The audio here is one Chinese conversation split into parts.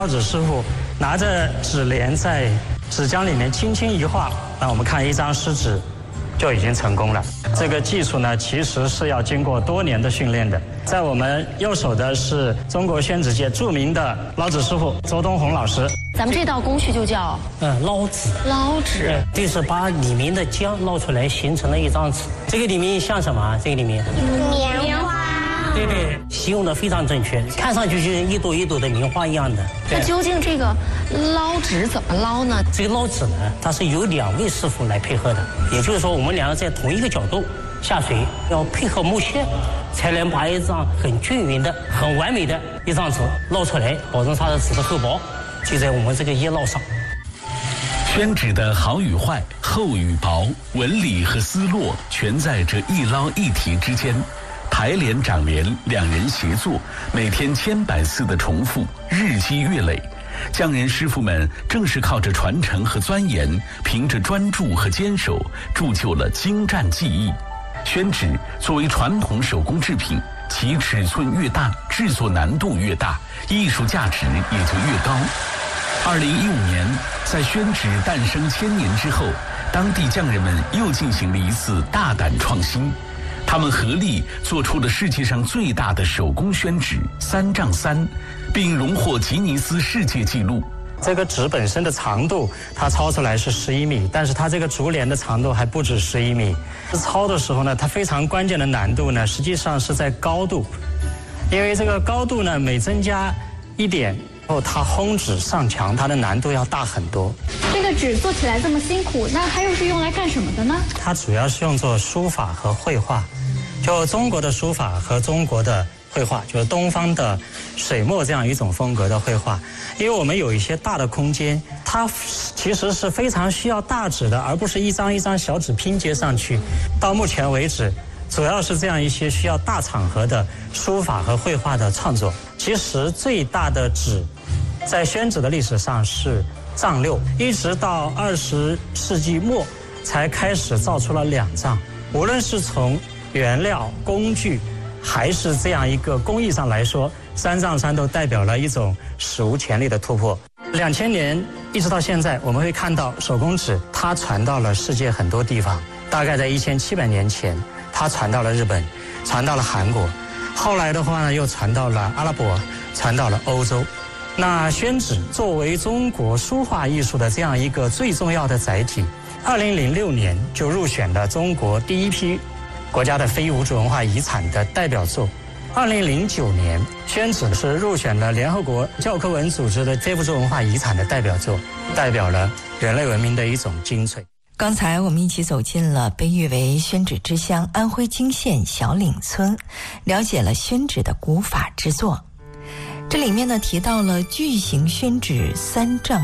造纸师傅拿着纸帘在纸浆里面轻轻一画，那我们看一张湿纸就已经成功了。这个技术呢，其实是要经过多年的训练的。在我们右手的是中国宣纸界著名的捞纸师傅周东红老师。 咱们这道工序就叫捞纸。 捞纸， 就是把里面的浆捞出来，形成了一张纸。这个里面像什么？这个里面棉花。 对对，形容的非常正确，看上去就像一朵一朵的棉花一样的。 那究竟这个捞纸怎么捞呢？ 这个捞纸呢，它是由2位师傅来配合的，也就是说，我们2个在同一个角度下水，要配合木屑，才能把一张很均匀的、很完美的一张纸捞出来，保证它的纸的厚薄就在我们这个叶烙上。 宣纸的好与坏、厚与薄、纹理和丝络，全在这一捞一提之间。排联长联，2人协作，每天千百次的重复，日积月累。匠人师傅们正是靠着传承和钻研，凭着专注和坚守，铸就了精湛技艺。宣纸作为传统手工制品，其尺寸越大，制作难度越大，艺术价值也就越高。2015年，在宣纸诞生1000年之后，当地匠人们又进行了一次大胆创新。他们合力做出了世界上最大的手工宣纸3丈3，并荣获吉尼斯世界纪录。 这个纸本身的长度，它抄出来是11米，但是它这个竹帘的长度还不止11米。抄的时候呢，它非常关键的难度呢，实际上是在高度，因为这个高度呢，每增加1点后，它烘纸上墙，它的难度要大很多。 这个纸做起来这么辛苦，那它又是用来干什么的呢？ 它主要是用作书法和绘画，就中国的书法和中国的绘画，就是东方的水墨这样一种风格的绘画。因为我们有一些大的空间，它其实是非常需要大纸的，而不是一张一张小纸拼接上去。到目前为止，主要是这样一些需要大场合的书法和绘画的创作。其实最大的纸，在宣纸的历史上是丈6，一直到20世纪末才开始造出了2丈。无论是从原料、工具，还是这样一个工艺上来说，3丈3都代表了一种史无前例的突破。2000年一直到现在，我们会看到手工纸它传到了世界很多地方。大概在1700年前，它传到了日本，传到了韩国，后来的话呢，又传到了阿拉伯，传到了欧洲。那宣纸作为中国书画艺术的这样一个最重要的载体，2006年就入选了中国第一批国家的非物质文化遗产的代表作。2009年，宣纸是入选了联合国教科文组织的非物质文化遗产的代表作，代表了人类文明的一种精粹。 刚才我们一起走进了被誉为宣纸之乡安徽泾县小岭村，了解了宣纸的古法制作。这里面呢提到了巨型宣纸3丈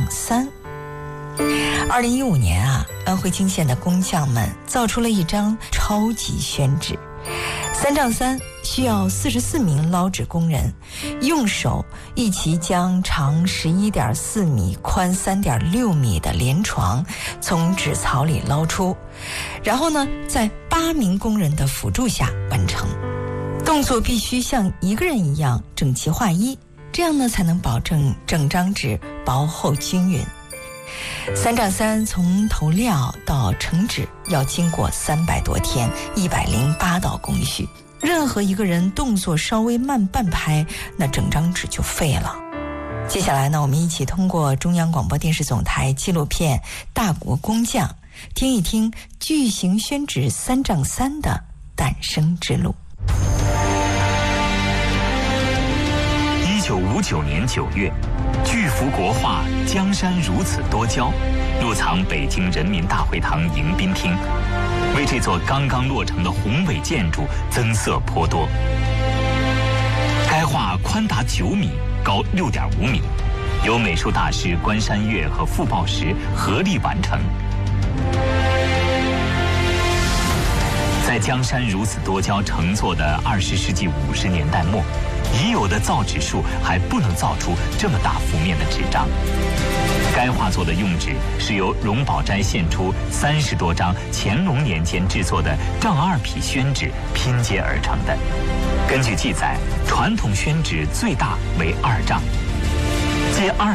3。2015年安徽泾县的工匠们造出了一张超级宣纸，3丈3，需要44名捞纸工人用手一起将长11.4米、宽3.6米的连床从纸槽里捞出，然后呢，在8名工人的辅助下完成。动作必须像一个人一样整齐划一，这样呢才能保证整张纸薄厚均匀。3丈3从投料到成纸要经过300多天，108道工序。任何一个人动作稍微慢半拍，那整张纸就废了。接下来呢，我们一起通过中央广播电视总台纪录片《大国工匠》，听一听巨型宣纸3丈3的诞生之路。 1959年9月，巨幅国画《江山如此多娇》入藏北京人民大会堂迎宾厅，为这座刚刚落成的宏伟建筑增色颇多。该画宽达9米，高6.5米，由美术大师关山月和傅抱石合力完成。在江山如此多娇成作的20世纪50年代末，已有的造纸术还不能造出这么大幅面的纸张。该画作的用纸是由荣宝斋献出30多张乾隆年间制作的丈2匹宣纸拼接而成的。根据记载，传统宣纸最大为2丈，借2